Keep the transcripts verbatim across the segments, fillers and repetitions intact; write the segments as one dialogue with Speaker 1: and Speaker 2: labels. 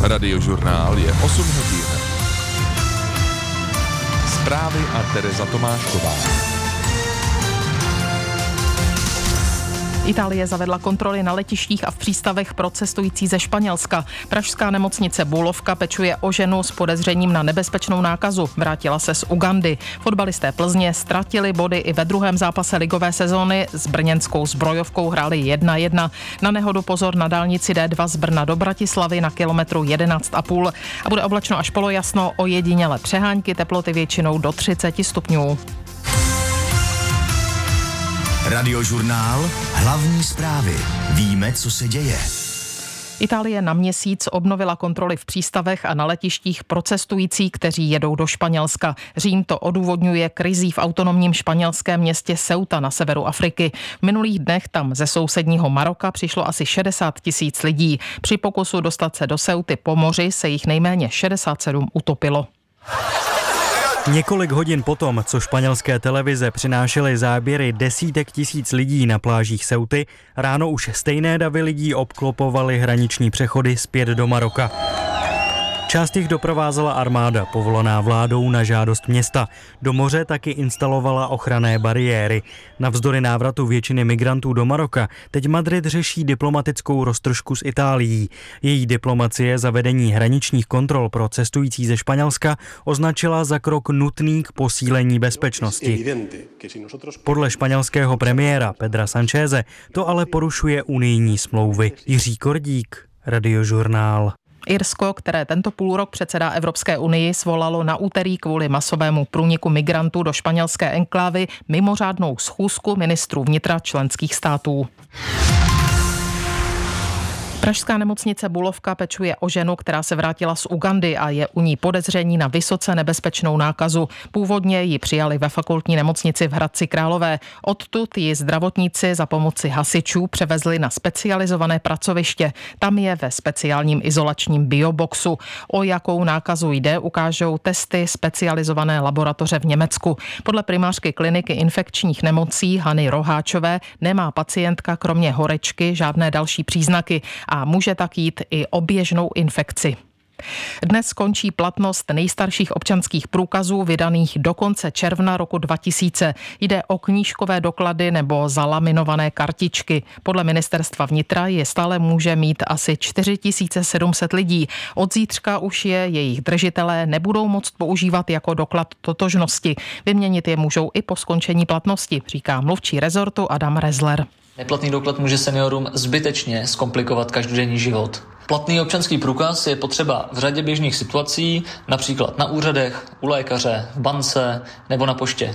Speaker 1: Radiožurnál je osm hodin. Zprávy a Tereza Tomášková.
Speaker 2: Itálie zavedla kontroly na letištích a v přístavech pro cestující ze Španělska. Pražská nemocnice Bulovka pečuje o ženu s podezřením na nebezpečnou nákazu. Vrátila se z Ugandy. Fotbalisté Plzně ztratili body i ve druhém zápase ligové sezóny. S brněnskou Zbrojovkou hráli jedna jedna. Na nehodu pozor na dálnici D dva z Brna do Bratislavy na kilometru jedenáct a půl. A bude oblačno až polojasno, ojediněle přehánky, teploty většinou do třicet stupňů.
Speaker 3: Radiožurnál, hlavní zprávy. Víme, co se děje.
Speaker 2: Itálie na měsíc obnovila kontroly v přístavech a na letištích pro cestující, kteří jedou do Španělska. Řím to odůvodňuje krizí v autonomním španělském městě Ceuta na severu Afriky. V minulých dnech tam ze sousedního Maroka přišlo asi šedesát tisíc lidí. Při pokusu dostat se do Ceuty po moři se jich nejméně šedesát sedm utopilo.
Speaker 4: Několik hodin potom, co španělské televize přinášely záběry desítek tisíc lidí na plážích Ceuty, ráno už stejné davy lidí obklopovaly hraniční přechody zpět do Maroka. Část jich doprovázela armáda, povolaná vládou na žádost města. Do moře taky instalovala ochranné bariéry. Navzdory návratu většiny migrantů do Maroka teď Madrid řeší diplomatickou roztržku s Itálií. Její diplomacie zavedení hraničních kontrol pro cestující ze Španělska označila za krok nutný k posílení bezpečnosti. Podle španělského premiéra Pedra Sancheze to ale porušuje unijní smlouvy. Jiří Kordík, Radiožurnál.
Speaker 2: Irsko, které tento půlrok předsedá Evropské unii, svolalo na úterý kvůli masovému průniku migrantů do španělské enklávy mimořádnou schůzku ministrů vnitra členských států. Pražská nemocnice Bulovka pečuje o ženu, která se vrátila z Ugandy a je u ní podezření na vysoce nebezpečnou nákazu. Původně ji přijali ve fakultní nemocnici v Hradci Králové. Odtud ji zdravotníci za pomoci hasičů převezli na specializované pracoviště. Tam je ve speciálním izolačním bioboxu. O jakou nákazu jde, ukážou testy specializované laboratoře v Německu. Podle primářky kliniky infekčních nemocí Hany Roháčové nemá pacientka kromě horečky žádné další příznaky a může tak jít i o běžnou infekci. Dnes skončí platnost nejstarších občanských průkazů vydaných do konce června roku dva tisíce. Jde o knížkové doklady nebo zalaminované kartičky. Podle ministerstva vnitra je stále může mít asi čtyři tisíce sedm set lidí. Od zítřka už je jejich držitelé nebudou moct používat jako doklad totožnosti. Vyměnit je můžou i po skončení platnosti, říká mluvčí rezortu Adam Rezler.
Speaker 5: Neplatný doklad může seniorům zbytečně zkomplikovat každodenní život. Platný občanský průkaz je potřeba v řadě běžných situací, například na úřadech, u lékaře, v bance nebo na poště.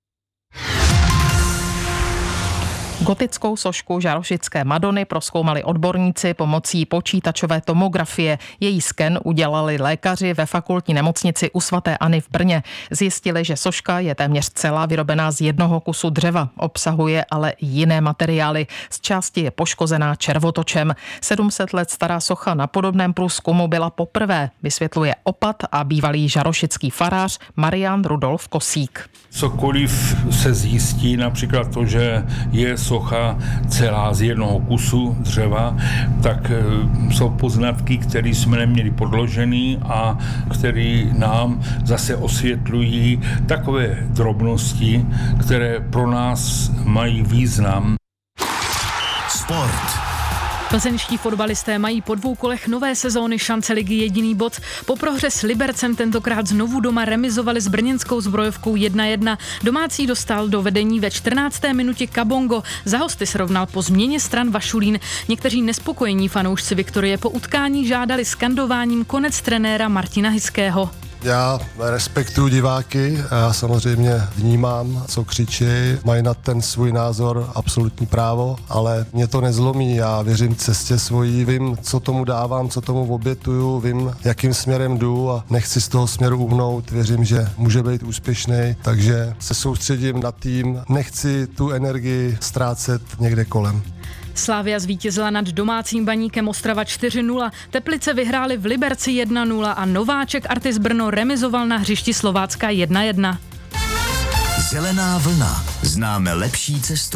Speaker 2: Gotickou sošku žárošické Madony prozkoumali odborníci pomocí počítačové tomografie. Její sken udělali lékaři ve fakultní nemocnici u svaté Anny v Brně. Zjistili, že soška je téměř celá vyrobená z jednoho kusu dřeva. Obsahuje ale i jiné materiály. Z části je poškozená červotočem. sedm set let stará socha na podobném průzkumu byla poprvé, vysvětluje opat a bývalý žárošický farář Marián Rudolf Kosík.
Speaker 6: Cokoliv se zjistí, například to, že je socha celá z jednoho kusu dřeva, tak jsou poznatky, které jsme neměli podložený a které nám zase osvětlují takové drobnosti, které pro nás mají význam.
Speaker 3: Sport.
Speaker 7: Plzeňští fotbalisté mají po dvou kolech nové sezóny šance ligy jediný bod. Po prohře s Libercem tentokrát znovu doma remizovali s brněnskou Zbrojovkou jedna jedna. Domácí dostal do vedení ve čtrnácté minutě Kabongo. Za hosty srovnal po změně stran Vašulín. Někteří nespokojení fanoušci Viktorie po utkání žádali skandováním konec trenéra Martina Hyského.
Speaker 8: Já respektuju diváky, já samozřejmě vnímám, co křičí, mají na ten svůj názor absolutní právo, ale mě to nezlomí, já věřím cestě svojí, vím, co tomu dávám, co tomu obětuju, vím, jakým směrem jdu a nechci z toho směru uhnout, věřím, že může být úspěšný, takže se soustředím na tým, nechci tu energii ztrácet někde kolem.
Speaker 7: Slavia zvítězila nad domácím Baníkem Ostrava čtyři nula, Teplice vyhrály v Liberci jedna nula a nováček Artis Brno remizoval na hřišti Slovácka jedna jedna.
Speaker 3: Zelená vlna. Známe lepší cestu.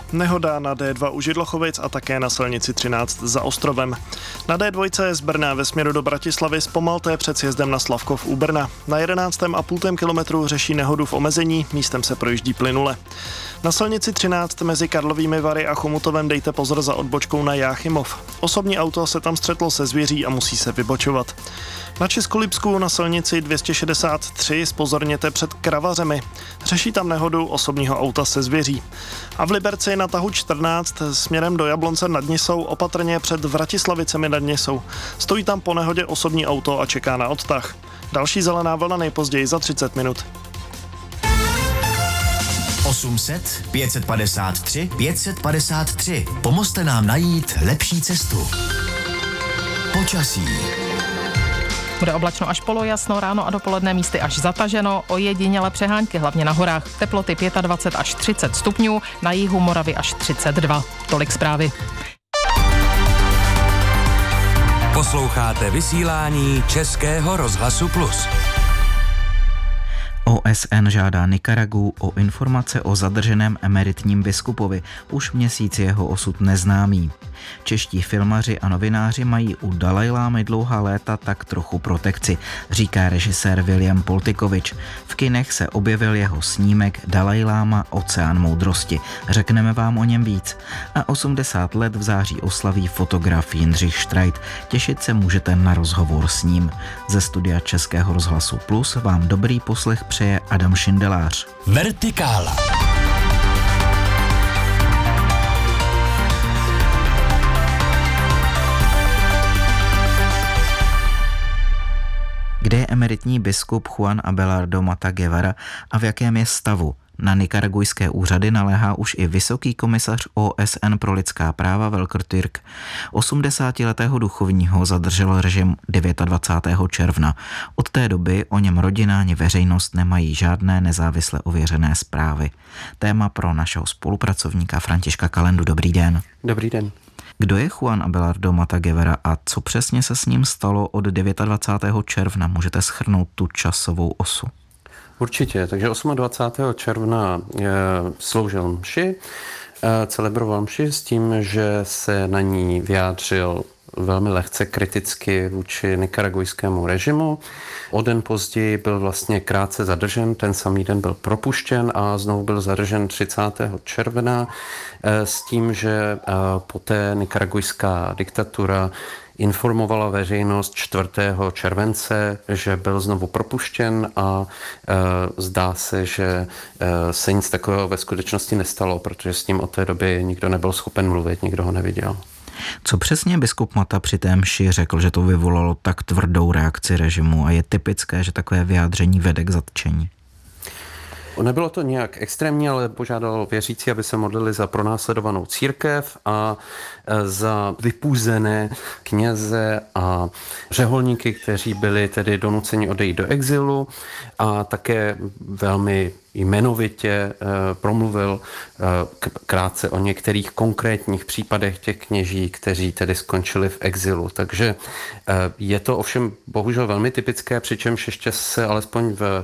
Speaker 9: Nehoda na D dva u Židlochovic a také na silnici třináct za Ostrovem. Na D dva z Brna ve směru do Bratislavy zpomalte před sjezdem na Slavkov u Brna. Na jedenáctém a půl kilometru řeší nehodu v omezení, místem se projíždí plynule. Na silnici třináct mezi Karlovými Vary a Chomutovem dejte pozor za odbočkou na Jáchymov. Osobní auto se tam střetlo se zvěří a musí se vybočovat. Na Českolipsku na silnici dvě stě šedesát tři zpozorněte před Kravařemi. Řeší tam nehodu osobního auta se zvěří. A v Liberci na tahu čtrnáct směrem do Jablonce nad Nisou opatrně před Vratislavicemi nad Nisou. Stojí tam po nehodě osobní auto a čeká na odtah. Další zelená vlna nejpozději za třicet minut.
Speaker 3: osm set, pět set padesát tři, pět set padesát tři. Pomozte nám najít lepší cestu. Počasí.
Speaker 2: Bude oblačno až polojasno, ráno a dopoledne místy až zataženo, ojediněle přehánky, hlavně na horách. Teploty dvacet pět až třicet stupňů, na jihu Moravy až třicet dva. Tolik zprávy.
Speaker 10: Posloucháte vysílání Českého rozhlasu Plus.
Speaker 11: O S N žádá Nikaragu o informace o zadrženém emeritním biskupovi, už měsíc jeho osud neznámý. Čeští filmaři a novináři mají u Dalajlámy dlouhá léta tak trochu protekci, říká režisér William Poltikovič. V kinech se objevil jeho snímek Dalajláma Oceán moudrosti. Řekneme vám o něm víc. A osmdesát let v září oslaví fotograf Jindřich Štrajt. Těšit se můžete na rozhovor s ním. Ze studia Českého rozhlasu Plus vám dobrý poslech přeje Adam Šindelář.
Speaker 10: Vertikála.
Speaker 11: Kde je emeritní biskup Juan Abelardo Mata Guevara a v jakém je stavu? Na nikaragujské úřady naléhá už i vysoký komisař O S N pro lidská práva Volker Türk. osmdesátiletého duchovního zadržel režim dvacátého devátého června. Od té doby o něm rodina ani veřejnost nemají žádné nezávisle ověřené zprávy. Téma pro našeho spolupracovníka Františka Kalendu. Dobrý den.
Speaker 12: Dobrý den.
Speaker 11: Kdo je Juan Abelardo Mata Guevara a co přesně se s ním stalo od dvacátého devátého června? Můžete shrnout tu časovou osu?
Speaker 12: Určitě, takže dvacátého osmého června sloužil mši, celebroval mši s tím, že se na ní vyjádřil velmi lehce kriticky vůči nikaragujskému režimu. O den později byl vlastně krátce zadržen, ten samý den byl propuštěn a znovu byl zadržen třicátého června s tím, že poté nikaragujská diktatura informovala veřejnost čtvrtého července, že byl znovu propuštěn a e, zdá se, že e, se nic takového ve skutečnosti nestalo, protože s ním od té doby nikdo nebyl schopen mluvit, nikdo ho neviděl.
Speaker 11: Co přesně biskup Mata při té mši řekl, že to vyvolalo tak tvrdou reakci režimu a je typické, že takové vyjádření vede k zatčení?
Speaker 12: Nebylo to nějak extrémní, ale požádal věřící, aby se modlili za pronásledovanou církev a za vypůzené kněze a řeholníky, kteří byli tedy donuceni odejít do exilu, a také velmi jmenovitě promluvil krátce o některých konkrétních případech těch kněží, kteří tedy skončili v exilu. Takže je to ovšem bohužel velmi typické, přičemž ještě se alespoň v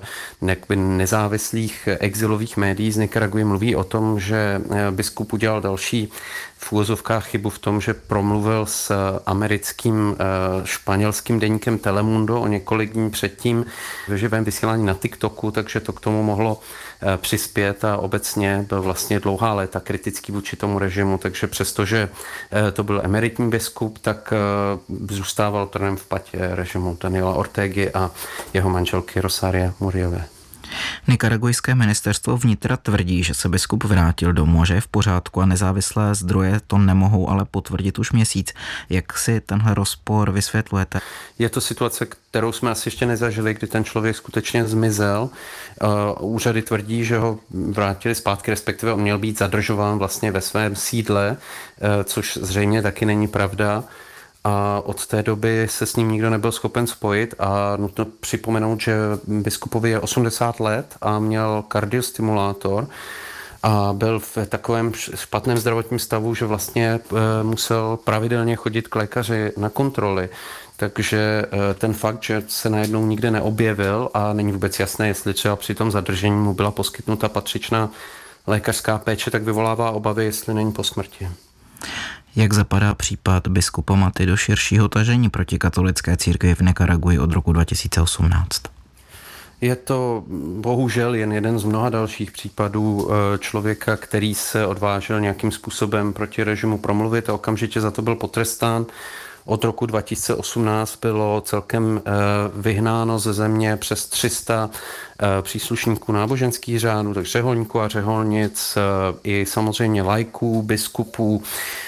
Speaker 12: nezávislých exilových médiích z Nikaraguji mluví o tom, že biskup udělal další v úvozovkách chybu v tom, že promluvil s americkým španělským deníkem Telemundo o několik dní předtím v živém vysílání na TikToku, takže to k tomu mohlo přispět a obecně byl vlastně dlouhá léta kritický vůči tomu režimu, takže přestože to byl emeritní biskup, tak zůstával trnem v patě režimu Daniela Ortegy a jeho manželky Rosaria Muriové.
Speaker 11: Nikaragujské ministerstvo vnitra tvrdí, že se biskup vrátil domů a že je v pořádku a nezávislé zdroje to nemohou ale potvrdit už měsíc. Jak si tenhle rozpor vysvětlujete?
Speaker 12: Je to situace, kterou jsme asi ještě nezažili, kdy ten člověk skutečně zmizel. Úřady tvrdí, že ho vrátili zpátky, respektive on měl být zadržován vlastně ve svém sídle, což zřejmě taky není pravda. A od té doby se s ním nikdo nebyl schopen spojit a nutno připomenout, že biskupovi je osmdesát let a měl kardiostimulátor a byl v takovém špatném zdravotním stavu, že vlastně musel pravidelně chodit k lékaři na kontroly. Takže ten fakt, že se najednou nikde neobjevil a není vůbec jasné, jestli třeba při tom zadržení mu byla poskytnuta patřičná lékařská péče, tak vyvolává obavy, jestli není po smrti.
Speaker 11: Jak zapadá případ biskupa Maty do širšího tažení proti katolické církvi v Nikaraguji od roku dva tisíce osmnáct?
Speaker 12: Je to bohužel jen jeden z mnoha dalších případů člověka, který se odvážil nějakým způsobem proti režimu promluvit a okamžitě za to byl potrestán. Od roku dva tisíce osmnáct bylo celkem vyhnáno ze země přes tři sta příslušníků náboženských řádů, takže řeholníků a řeholnic, i samozřejmě laiků, biskupů,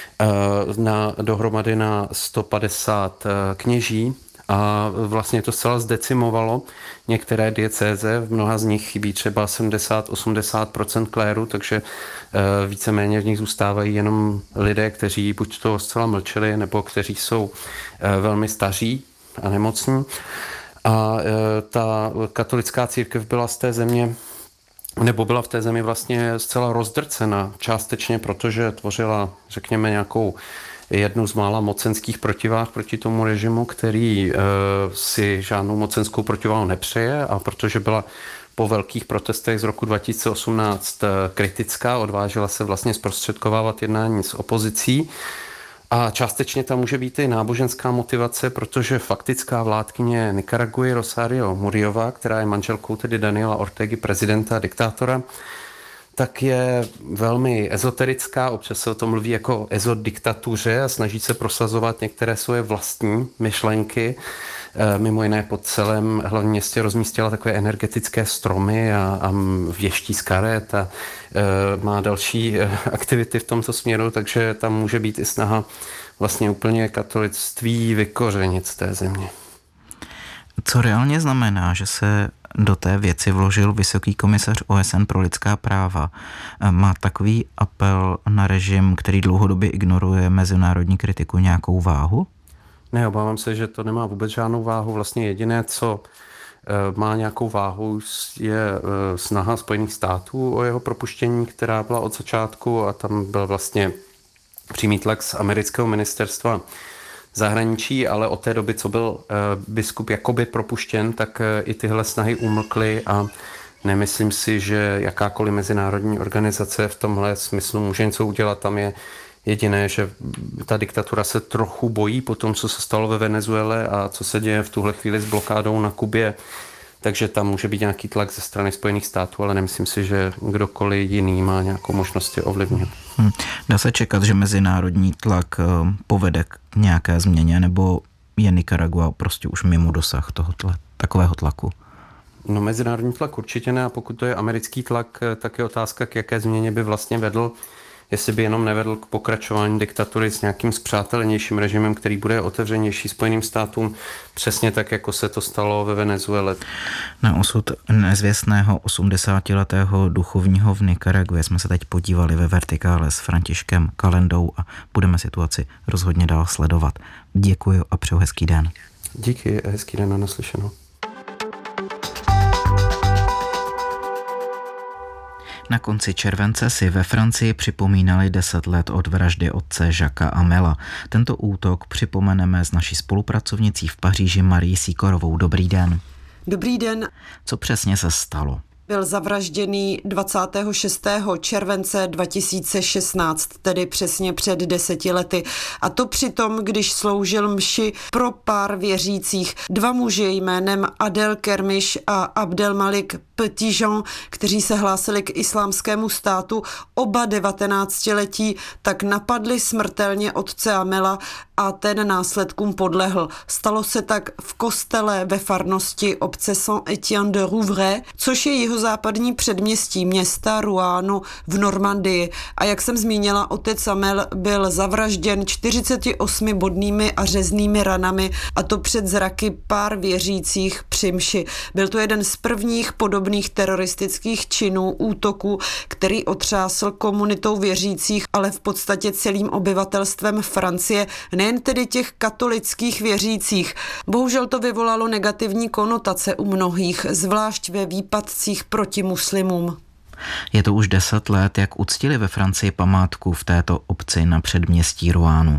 Speaker 12: na, dohromady na sto padesát kněží. A vlastně to zcela zdecimovalo některé diecéze, v mnoha z nich chybí třeba sedmdesát až osmdesát procent kléru, takže víceméně v nich zůstávají jenom lidé, kteří buď to zcela mlčeli, nebo kteří jsou velmi staří a nemocní. A ta katolická církev byla z té země, nebo byla v té zemi vlastně zcela rozdrcena, částečně protože tvořila, řekněme, nějakou jednu z mála mocenských protiváh proti tomu režimu, který e, si žádnou mocenskou protiváhu nepřeje, a protože byla po velkých protestech z roku dva tisíce osmnáct kritická, odvážila se vlastně zprostředkovávat jednání s opozicí. A částečně tam může být i náboženská motivace, protože faktická vládkyně Nikaraguji Rosario Murillová, která je manželkou tedy Daniela Ortegy, prezidenta a diktátora, tak je velmi ezoterická, občas se o tom mluví jako ezodiktatuře a snaží se prosazovat některé svoje vlastní myšlenky. Mimo jiné po celém hlavním městě rozmístila takové energetické stromy a, a věští z karet a e, má další aktivity v tomto směru, takže tam může být i snaha vlastně úplně katolictví vykořenit z té země.
Speaker 11: Co reálně znamená, že se do té věci vložil vysoký komisař O S N pro lidská práva? Má takový apel na režim, který dlouhodobě ignoruje mezinárodní kritiku, nějakou váhu?
Speaker 12: Ne, obávám se, že to nemá vůbec žádnou váhu. Vlastně jediné, co má nějakou váhu, je snaha Spojených států o jeho propuštění, která byla od začátku, a tam byl vlastně přímý tlak z amerického ministerstva zahraničí, ale od té doby, co byl biskup jakoby propuštěn, tak i tyhle snahy umlkly a nemyslím si, že jakákoliv mezinárodní organizace v tomhle smyslu může něco udělat. Tam je jediné, že ta diktatura se trochu bojí po tom, co se stalo ve Venezuele a co se děje v tuhle chvíli s blokádou na Kubě, takže tam může být nějaký tlak ze strany Spojených států, ale nemyslím si, že kdokoliv jiný má nějakou možnost je ovlivnit.
Speaker 11: Hmm. Dá se čekat, že mezinárodní tlak povede k nějaké změně, nebo je Nikaragua prostě už mimo dosah tohoto, takového tlaku?
Speaker 12: No, mezinárodní tlak určitě ne, a pokud to je americký tlak, tak je otázka, k jaké změně by vlastně vedl, jestli by jenom nevedl k pokračování diktatury s nějakým spřátelenějším režimem, který bude otevřenější Spojeným státům, přesně tak, jako se to stalo ve Venezuele.
Speaker 11: Na osud nezvěstného osmdesátiletého duchovního v Nikaragui jsme se teď podívali ve Vertikále s Františkem Kalendou a budeme situaci rozhodně dál sledovat. Děkuji a přeju hezký den.
Speaker 12: Díky, hezký den, na naslyšenou.
Speaker 11: Na konci července si ve Francii připomínali deset let od vraždy otce Jacquesa Amela. Tento útok připomeneme s naší spolupracovnicí v Paříži Marii Sikorovou. Dobrý den.
Speaker 13: Dobrý den.
Speaker 11: Co přesně se stalo?
Speaker 13: Byl zavražděný dvacátého šestého července dva tisíce šestnáct, tedy přesně před deseti lety. A to přitom, když sloužil mši pro pár věřících. Dva muži jménem Adel Kermiš a Abdelmalik Petitjean, kteří se hlásili k islámskému státu, oba devatenáctiletí, tak napadli smrtelně otce Amela a ten následkům podlehl. Stalo se tak v kostele ve farnosti obce Saint-Étienne de Rouvray, což je jihozápadní předměstí města Rouen v Normandii. A jak jsem zmínila, otec Amel byl zavražděn čtyřiceti osmi bodnými a řeznými ranami, a to před zraky pár věřících při mši. Byl to jeden z prvních podobných teroristických činů, útoků, který otřásl komunitou věřících, ale v podstatě celým obyvatelstvem Francie, nejen tedy těch katolických věřících. Bohužel to vyvolalo negativní konotace u mnohých, zvlášť ve výpadcích proti muslimům.
Speaker 11: Je to už deset let, jak uctili ve Francii památku v této obci na předměstí Rouenu.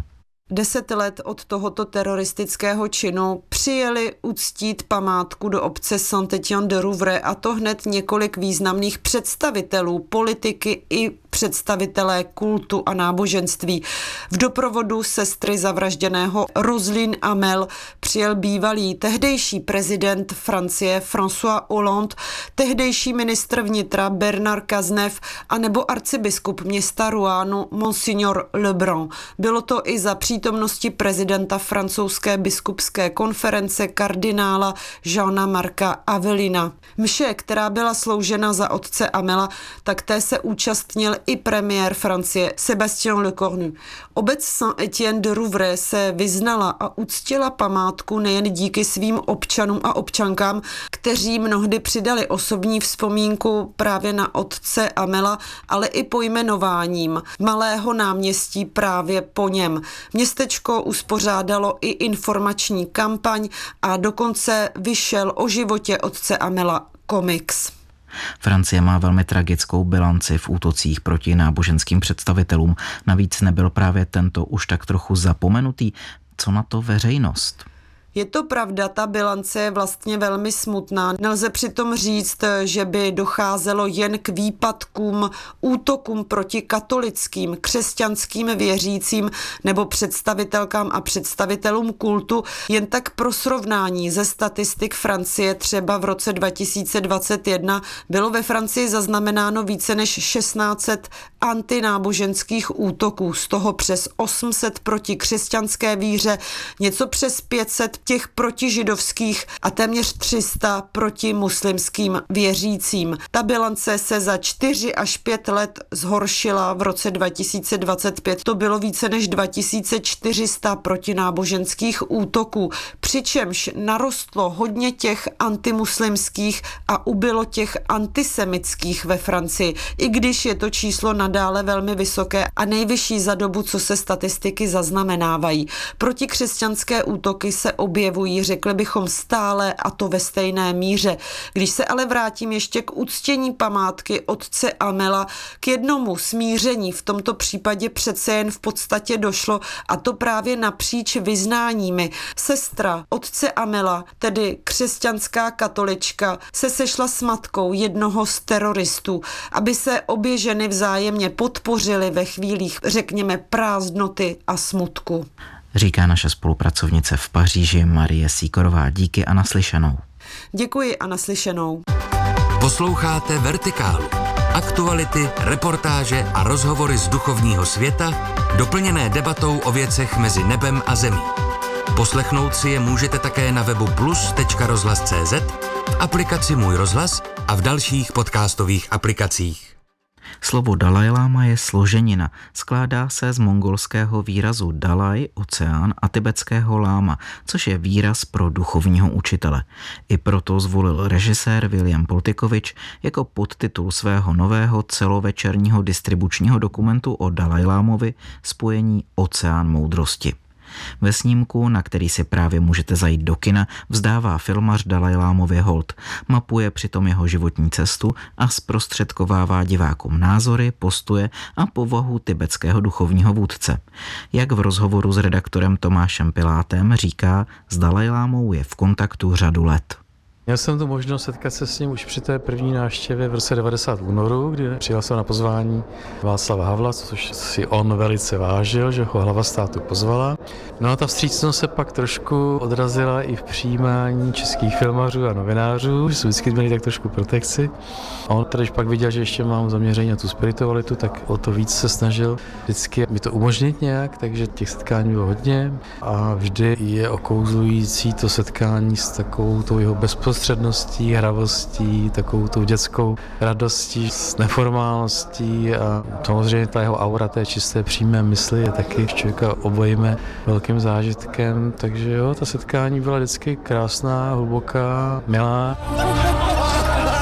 Speaker 13: Deset let od tohoto teroristického činu přijeli uctít památku do obce Saint-Étienne-de-Rouvray, a to hned několik významných představitelů politiky i představitelé kultu a náboženství. V doprovodu sestry zavražděného Roselyne Hamel přijel bývalý tehdejší prezident Francie François Hollande, tehdejší ministr vnitra Bernard Cazeneuve a nebo arcibiskup města Rouen Monsignor Lebrun. Bylo to i za přítomnosti prezidenta francouzské biskupské konference kardinála Jeana Marca Avelina. Mše, která byla sloužena za otce Hamela, tak té se účastnil i premiér Francie Sébastien Lecornu. Obec Saint-Étienne-de-Rouvray se vyznala a uctila památku nejen díky svým občanům a občankám, kteří mnohdy přidali osobní vzpomínku právě na otce Hamela, ale i pojmenováním malého náměstí právě po něm. Městečko uspořádalo i informační kampaň a dokonce vyšel o životě otce Hamela komiks.
Speaker 11: Francie má velmi tragickou bilanci v útocích proti náboženským představitelům. Navíc nebyl právě tento už tak trochu zapomenutý. Co na to veřejnost?
Speaker 13: Je to pravda, ta bilance je vlastně velmi smutná. Nelze přitom říct, že by docházelo jen k výpadkům, útokům proti katolickým, křesťanským věřícím nebo představitelkám a představitelům kultu. Jen tak pro srovnání ze statistik Francie třeba v roce dva tisíce dvacet jedna bylo ve Francii zaznamenáno více než šestnáct set antináboženských útoků, z toho přes osm set proti křesťanské víře, něco přes pět set těch protižidovských a téměř tři sta proti muslimským věřícím. Ta bilance se za čtyři až pět let zhoršila. V roce dva tisíce dvacet pět to bylo více než dva tisíce čtyři sta protináboženských útoků, přičemž narostlo hodně těch antimuslimských a ubylo těch antisemitských ve Francii, i když je to číslo nadále velmi vysoké a nejvyšší za dobu, co se statistiky zaznamenávají. Protikřesťanské útoky se objevují, řekli bychom, stále, a to ve stejné míře. Když se ale vrátím ještě k uctění památky otce Hamela, k jednomu smíření v tomto případě přece jen v podstatě došlo, a to právě napříč vyznáními. Sestra otce Hamela, tedy křesťanská katolička, se sešla s matkou jednoho z teroristů, aby se obě ženy vzájemně podpořily ve chvílích, řekněme, prázdnoty a smutku.
Speaker 11: Říká naše spolupracovnice v Paříži Marie Sýkorová. Díky a naslyšenou.
Speaker 13: Děkuji a naslyšenou.
Speaker 10: Posloucháte Vertikálu. Aktuality, reportáže a rozhovory z duchovního světa, doplněné debatou o věcech mezi nebem a zemí. Poslechnout si je můžete také na webu plus tečka rozhlas tečka cé zet, v aplikaci Můj rozhlas a v dalších podcastových aplikacích.
Speaker 11: Slovo Dalajláma je složenina. Skládá se z mongolského výrazu Dalaj, oceán, a tibetského láma, což je výraz pro duchovního učitele. I proto zvolil režisér William Poltikovič jako podtitul svého nového celovečerního distribučního dokumentu o Dalajlámovi spojení Oceán moudrosti. Ve snímku, na který si právě můžete zajít do kina, vzdává filmař Dalajlámově hold. Mapuje přitom jeho životní cestu a zprostředkovává divákům názory, postoje a povahu tibetského duchovního vůdce. Jak v rozhovoru s redaktorem Tomášem Pilátem říká, s Dalajlámou je v kontaktu řadu let.
Speaker 14: Měl jsem tu možnost setkat se s ním už při té první návštěvě v roce devadesát v únoru, kdy přijal jsem na pozvání Václava Havla, což si on velice vážil, že ho hlava státu pozvala. No a ta vstřícnost se pak trošku odrazila i v přijímání českých filmařů a novinářů, že jsou vždycky měli tak trošku protekci. A on tady pak viděl, že ještě mám zaměření na tu spiritualitu, tak o to víc se snažil vždycky mi to umožnit nějak, takže těch setkání bylo hodně a vždy je okouzlující to setkání s takovou tou jeho bezprostředností, středností, hravostí, takovou tou dětskou radostí, s neformálností a samozřejmě ta jeho aura té čisté přímé mysli je taky člověka obojíme velkým zážitkem, takže jo, ta setkání byla vždycky krásná, hluboká, milá.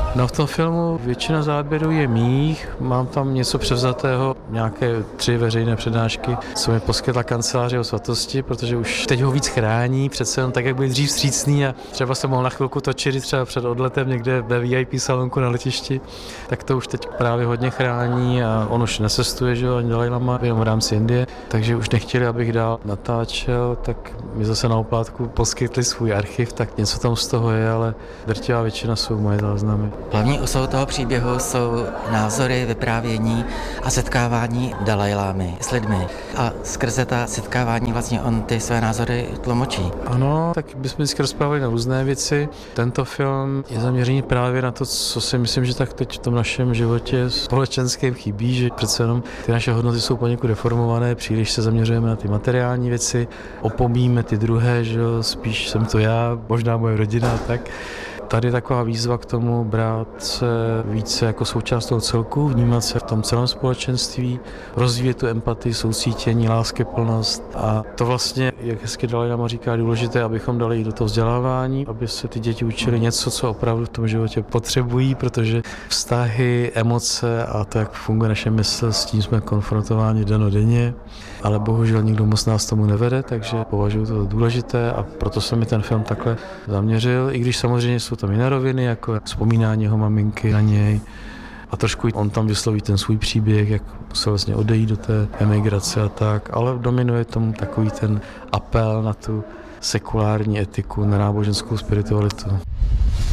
Speaker 14: No v tom filmu většina záběrů je mých, mám tam něco převzatého, nějaké tři veřejné přednášky, co mi poskytla kanceláře o svatosti, protože už teď ho víc chrání, přece jen tak, jak byl dřív vstřícný a třeba se mohl na chvilku točit třeba před odletem někde ve V I P salonku na letišti, tak to už teď právě hodně chrání a on už nesestuje, že jo, ani Dalaj Lama, jenom v rámci Indie, takže už nechtěli, abych dál natáčel, tak mi zase na oplátku poskytli svůj archiv, tak něco tam z toho je, ale drtivá většina jsou moje záznamy.
Speaker 15: Hlavní osou toho příběhu jsou názory, vyprávění a setkávání Dalajlámy s lidmi. A skrze ta setkávání vlastně on ty své názory tlumočí.
Speaker 14: Ano, tak bychom vždycky rozprávali na různé věci. Tento film je zaměřený právě na to, co si myslím, že tak teď v tom našem životě společenském chybí, že přece jenom ty naše hodnoty jsou poněkud deformované, příliš se zaměřujeme na ty materiální věci, opomíme ty druhé, že jo, spíš jsem to já, možná moje rodina a tak. Tady je taková výzva k tomu brát se více jako součást toho celku, vnímat se v tom celém společenství, rozvíjet tu empatii, soucítění, láskyplnost a to vlastně, jak hezky Dalaj Lama říká, důležité, abychom dali i do toho vzdělávání, aby se ty děti učili něco, co opravdu v tom životě potřebují, protože vztahy, emoce a to, jak funguje naše mysl, s tím jsme konfrontováni dennodenně, ale bohužel nikdo moc nás tomu nevede, takže považuji to za důležité a proto se mi ten film takhle zaměřil, i když samozřejmě jsou tam jiné roviny, jako vzpomínání jeho maminky na něj a trošku on tam vysloví ten svůj příběh, jak musel vlastně odejít do té emigrace a tak, ale dominuje tomu takový ten apel na tu sekulární etiku, na náboženskou spiritualitu.